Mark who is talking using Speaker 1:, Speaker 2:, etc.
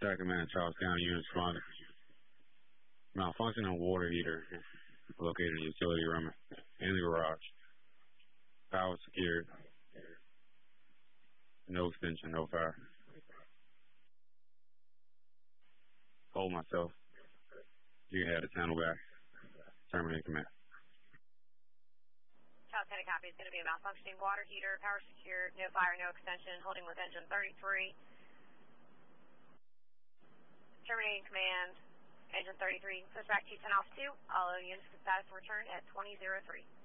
Speaker 1: Attack Command, Charles County units responding. Malfunctioning water heater located in the utility room in the garage. Power secured. No extension, no fire. Hold myself. You can have the channel back. Terminate command.
Speaker 2: Charles County copy. It's going to be a malfunctioning water heater, power secured, no fire, no extension, holding with engine 33. Terminating command, engine 33, push back to 10 off 2. All units to status return at 2003.